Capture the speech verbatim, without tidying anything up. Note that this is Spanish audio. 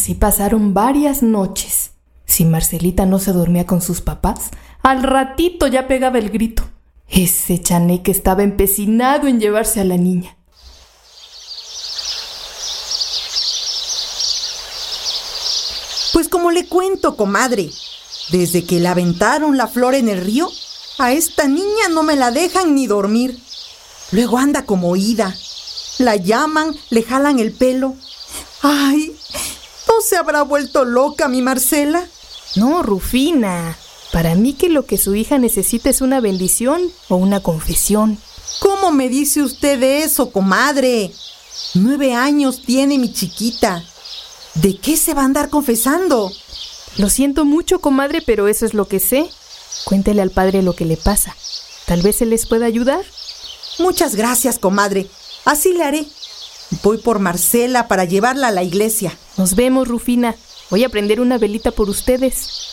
Así pasaron varias noches. Si Marcelita no se dormía con sus papás, al ratito ya pegaba el grito. Ese chaneque estaba empecinado en llevarse a la niña. Pues como le cuento, comadre, desde que le aventaron la flor en el río, a esta niña no me la dejan ni dormir. Luego anda como oída. La llaman, le jalan el pelo. ¡Ay! ¿No se habrá vuelto loca mi Marcela? No, Rufina. Para mí que lo que su hija necesita es una bendición o una confesión. ¿Cómo me dice usted de eso, comadre? Nueve años tiene mi chiquita. ¿De qué se va a andar confesando? Lo siento mucho, comadre, pero eso es lo que sé. Cuéntele al padre lo que le pasa. Tal vez él les pueda ayudar. Muchas gracias, comadre. Así le haré. Voy por Marcela para llevarla a la iglesia. Nos vemos, Rufina. Voy a prender una velita por ustedes.